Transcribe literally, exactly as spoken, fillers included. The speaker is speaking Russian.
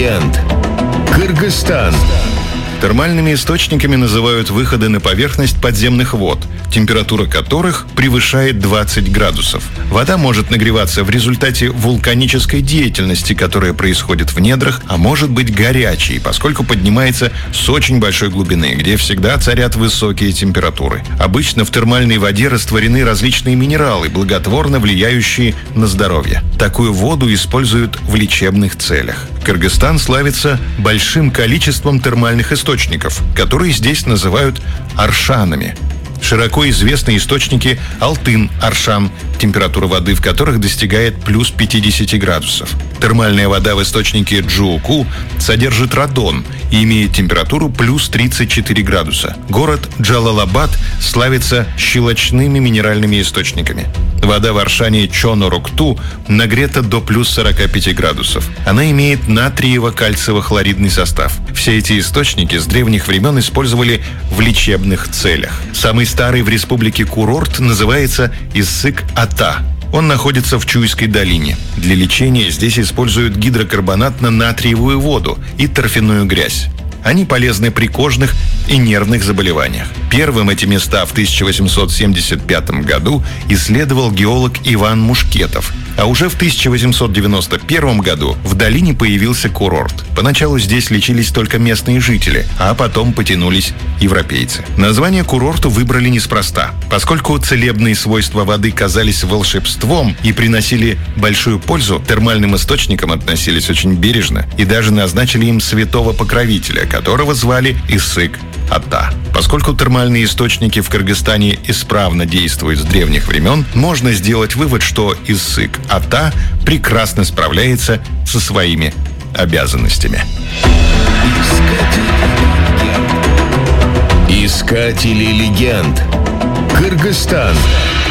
легенд. Кыргызстан. Термальными источниками называют выходы на поверхность подземных вод, температура которых превышает двадцать градусов. Вода может нагреваться в результате вулканической деятельности, которая происходит в недрах, а может быть горячей, поскольку поднимается с очень большой глубины, где всегда царят высокие температуры. Обычно в термальной воде растворены различные минералы, благотворно влияющие на здоровье. Такую воду используют в лечебных целях. Кыргызстан славится большим количеством термальных источников, которые здесь называют аршанами. Широко известны источники Алтын, Аршан, температура воды в которых достигает плюс пятьдесят градусов. Термальная вода в источнике Джууку содержит радон и имеет температуру плюс тридцать четыре градуса. Город Джалалабад славится щелочными минеральными источниками. Вода в Аршане Чоно-Рокту нагрета до плюс сорока пяти градусов. Она имеет натриево-кальциево-хлоридный состав. Все эти источники с древних времен использовали в лечебных целях. Самый старый в республике курорт называется Иссык-Ата. Он находится в Чуйской долине. Для лечения здесь используют гидрокарбонатно-натриевую воду и торфяную грязь. Они полезны при кожных и нервных заболеваниях. Первым эти места в тысяча восемьсот семьдесят пятом году исследовал геолог Иван Мушкетов. А уже в тысяча восемьсот девяносто первом году в долине появился курорт. Поначалу здесь лечились только местные жители, а потом потянулись европейцы. Название курорту выбрали неспроста. Поскольку целебные свойства воды казались волшебством и приносили большую пользу, термальным источникам относились очень бережно и даже назначили им святого покровителя, которого звали Иссык-Ата. Поскольку термальные источники в Кыргызстане исправно действуют с древних времен, можно сделать вывод, что Иссык-Ата прекрасно справляется со своими обязанностями. Искатели легенд. Кыргызстан.